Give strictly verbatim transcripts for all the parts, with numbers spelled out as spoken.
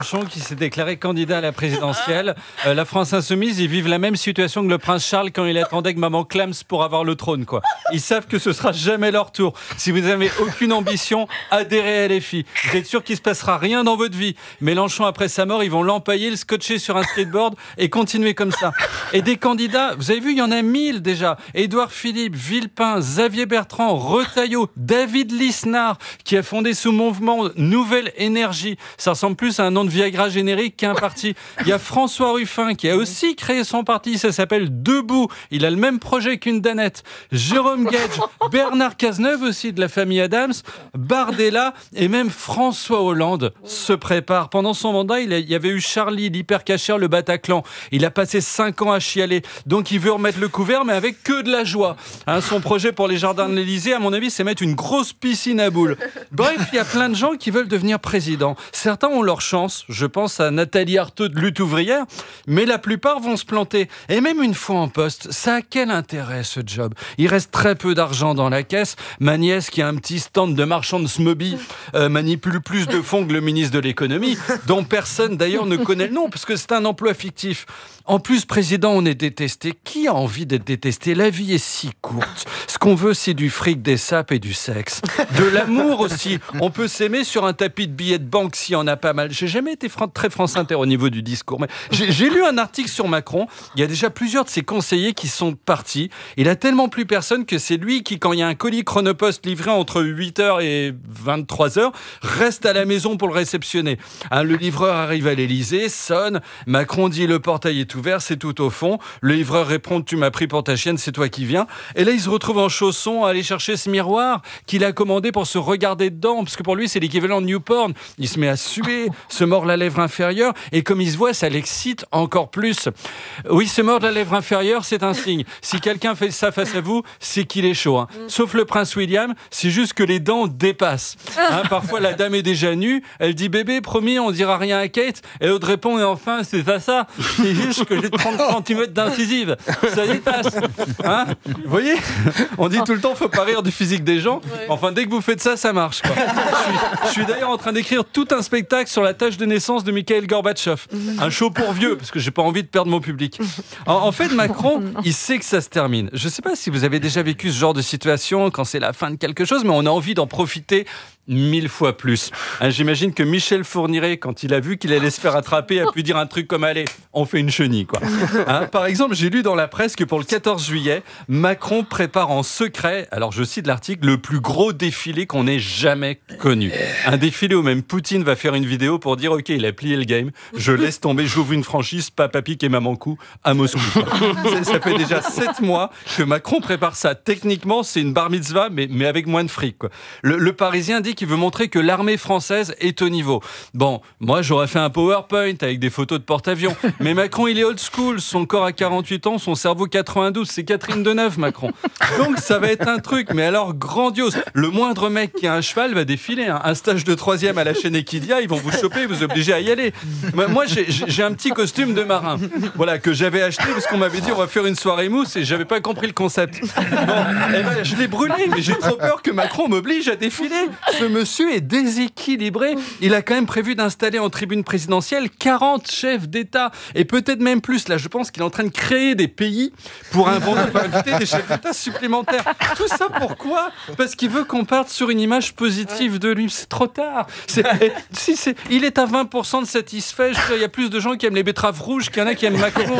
Mélenchon qui s'est déclaré candidat à la présidentielle. Euh, la France insoumise, ils vivent la même situation que le prince Charles quand il attendait que maman clame pour avoir le trône, quoi. Ils savent que ce sera jamais leur tour. Si vous n'avez aucune ambition, adhérez à L F I. Vous êtes sûr qu'il se passera rien dans votre vie. Mélenchon, après sa mort, ils vont l'empailler, le scotcher sur un skateboard et continuer comme ça. Et des candidats, vous avez vu, il y en a mille déjà. Édouard Philippe, Villepin, Xavier Bertrand, Retailleau, David Lisnard, qui a fondé ce mouvement Nouvelle Énergie. Ça ressemble plus à un nom de Viagra générique qu'un parti. Il y a François Ruffin qui a aussi créé son parti, ça s'appelle Debout. Il a le même projet qu'une Danette. Jérôme Gage, Bernard Cazeneuve aussi de la famille Adams, Bardella et même François Hollande se prépare. Pendant son mandat, il y avait eu Charlie, l'hypercachère, le Bataclan. Il a passé cinq ans à chialer. Donc il veut remettre le couvert, mais avec que de la joie. Hein, son projet pour les jardins de l'Élysée, à mon avis, c'est mettre une grosse piscine à boules. Bref, il y a plein de gens qui veulent devenir président. Certains ont leur chance. Je pense à Nathalie Arthaud de Lutte ouvrière, mais la plupart vont se planter. Et même une fois en poste, ça a quel intérêt ce job ? Il reste très peu d'argent dans la caisse. Ma nièce, qui a un petit stand de marchand de Smoby, euh, manipule plus de fonds que le ministre de l'économie, dont personne d'ailleurs ne connaît le nom, parce que c'est un emploi fictif. En plus, président, on est détesté. Qui a envie d'être détesté ? La vie est si courte. Ce qu'on veut, c'est du fric, des sapes et du sexe. De l'amour aussi. On peut s'aimer sur un tapis de billets de banque s'il y en a pas mal. J'ai jamais été fran- très France Inter au niveau du discours, mais j'ai, j'ai lu un article sur Macron. Il y a déjà plusieurs de ses conseillers qui sont partis. Il a tellement plus personne que c'est lui qui, quand il y a un colis Chronopost livré entre huit heures et vingt-trois heures, reste à la maison pour le réceptionner. Hein, le livreur arrive à l'Élysée, sonne. Macron dit le portail est ouvert, c'est tout au fond. Le livreur répond tu m'as pris pour ta chienne, c'est toi qui viens. Et là, il se retrouve en chaussons à aller chercher ce miroir qu'il a commandé pour se regarder dedans, parce que pour lui, c'est l'équivalent de Newporn. Il se met à suer, se mord la lèvre inférieure, et comme il se voit, ça l'excite encore plus. Oui, se mordre la lèvre inférieure, c'est un signe. Si quelqu'un fait ça face à vous, c'est qu'il est chaud. Hein. Sauf le prince William, c'est juste que les dents dépassent. Hein, parfois, la dame est déjà nue, elle dit bébé, promis, on dira rien à Kate, et l'autre répond et enfin, c'est pas ça, c'est juste que j'ai trente centimètres d'incisive, ça dépasse. Hein, vous voyez, on dit tout le temps, faut pas rire du physique des gens. Enfin, dès que vous faites ça, ça marche. Quoi. Je, suis, je suis d'ailleurs en train d'écrire tout un spectacle sur la tâche de naissance de Mikhail Gorbatchev. Un show pour vieux, parce que j'ai pas envie de perdre mon public. En, en fait, Macron, il sait que ça se termine. Je sais pas si vous avez déjà vécu ce genre de situation quand c'est la fin de quelque chose, mais on a envie d'en profiter mille fois plus. Hein, j'imagine que Michel Fourniret, quand il a vu qu'il allait se faire attraper, a pu dire un truc comme « Allez, on fait une chenille ». Quoi. Hein, par exemple, j'ai lu dans la presse que pour le quatorze juillet, Macron prépare en secret, alors je cite l'article, le plus gros défilé qu'on ait jamais connu. Un défilé où même Poutine va faire une vidéo pour dire « Ok, il a plié le game, je laisse tomber, j'ouvre une franchise, Papa Pic et Maman Cou à Moscou ». Ça fait déjà sept mois que Macron prépare ça. Techniquement, c'est une bar mitzvah, mais, mais avec moins de fric. Quoi. Le, le Parisien dit qu'il veut montrer que l'armée française est au niveau. Bon, moi j'aurais fait un PowerPoint avec des photos de porte-avions, mais Macron il est old school, son corps a quarante-huit ans, son cerveau quatre-vingt-douze, c'est Catherine Deneuve Macron. Donc ça va être un truc, mais alors grandiose. Le moindre mec qui a un cheval va défiler, hein. Un stage de troisième à la chaîne Equidia, ils vont vous choper, vous obliger à y aller. Moi j'ai, j'ai un petit costume de marin, voilà, que j'avais acheté parce qu'on m'avait dit on va faire une soirée mousse et j'avais pas compris le concept. Bon, eh ben, je l'ai brûlé, mais j'ai trop peur que Macron m'oblige à défiler. Ce monsieur est déséquilibré. Il a quand même prévu d'installer en tribune présidentielle quarante chefs d'État et peut-être même plus. Là, je pense qu'il est en train de créer des pays pour inviter des chefs d'État supplémentaires. Tout ça pourquoi ? Parce qu'il veut qu'on parte sur une image positive de lui. C'est trop tard. C'est, si c'est, il est à vingt pour cent de satisfait. Il y a plus de gens qui aiment les betteraves rouges qu'il y en a qui aiment Macron.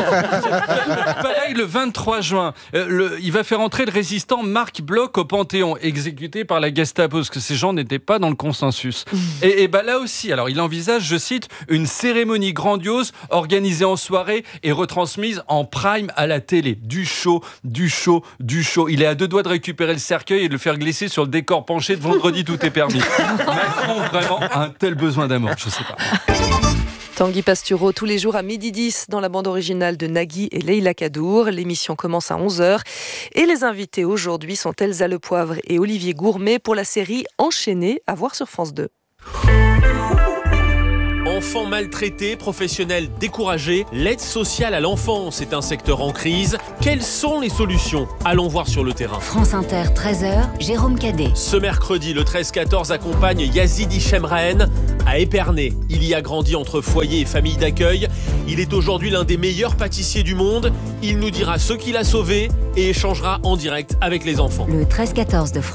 Pareil, le vingt-trois juin, euh, le, il va faire entrer le résistant Marc Bloch au Panthéon, exécuté par la Gestapo, parce que ces gens n'étaient pas dans le consensus. Et, et bah là aussi, alors il envisage, je cite, une cérémonie grandiose organisée en soirée et retransmise en prime à la télé. Du show, du show, du show. Il est à deux doigts de récupérer le cercueil et de le faire glisser sur le décor penché de Vendredi tout est permis. Macron, vraiment, a un tel besoin d'amour, je sais pas. Tanguy Pastureau, tous les jours à midi dix dans la bande originale de Nagui et Leïla Kadour. L'émission commence à onze heures. Et les invités aujourd'hui sont Elsa Lepoivre et Olivier Gourmet pour la série Enchaînée, à voir sur France deux. On enfants maltraités, professionnels découragés. L'aide sociale à l'enfance est un secteur en crise. Quelles sont les solutions? Allons voir sur le terrain. France Inter, treize heures, Jérôme Cadet. Ce mercredi, le treize quatorze accompagne Yazid Ichemraen à Épernay. Il y a grandi entre foyer et famille d'accueil. Il est aujourd'hui l'un des meilleurs pâtissiers du monde. Il nous dira ce qu'il a sauvé et échangera en direct avec les enfants. Le treize quatorze de France